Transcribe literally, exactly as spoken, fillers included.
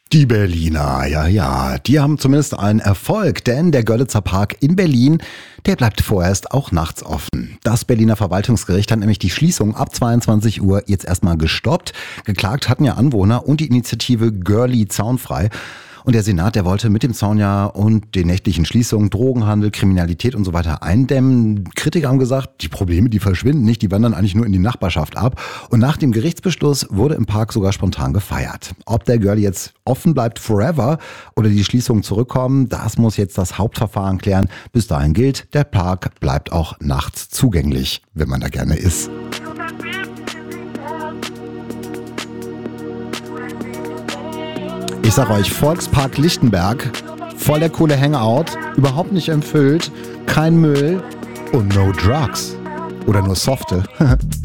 Die Berliner, ja, ja, die haben zumindest einen Erfolg, denn der Görlitzer Park in Berlin, der bleibt vorerst auch nachts offen. Das Berliner Verwaltungsgericht hat nämlich die Schließung ab zweiundzwanzig Uhr jetzt erstmal gestoppt. Geklagt hatten ja Anwohner und die Initiative Görli Zaunfrei. Und der Senat, der wollte mit dem Zaun ja und den nächtlichen Schließungen Drogenhandel, Kriminalität und so weiter eindämmen. Kritiker haben gesagt, die Probleme, die verschwinden nicht, die wandern eigentlich nur in die Nachbarschaft ab. Und nach dem Gerichtsbeschluss wurde im Park sogar spontan gefeiert. Ob der Görli jetzt offen bleibt forever oder die Schließungen zurückkommen, das muss jetzt das Hauptverfahren klären. Bis dahin gilt, der Park bleibt auch nachts zugänglich, wenn man da gerne ist. Ich sag euch, Volkspark Lichtenberg, voll der coole Hangout, überhaupt nicht empfüllt, kein Müll und no drugs. Oder nur softe.